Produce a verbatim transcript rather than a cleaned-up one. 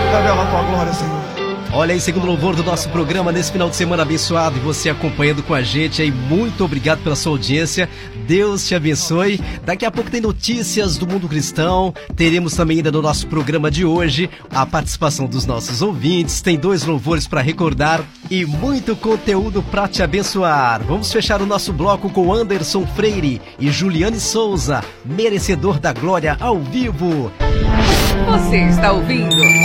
Revela a tua glória, Senhor. Olha aí, segundo louvor do nosso programa nesse final de semana abençoado e você acompanhando com a gente aí, muito obrigado pela sua audiência, Deus te abençoe. Daqui a pouco tem notícias do mundo cristão, teremos também ainda no nosso programa de hoje a participação dos nossos ouvintes, tem dois louvores para recordar e muito conteúdo para te abençoar. Vamos fechar o nosso bloco com Anderson Freire e Juliane Souza, Merecedor da Glória ao vivo. Você está ouvindo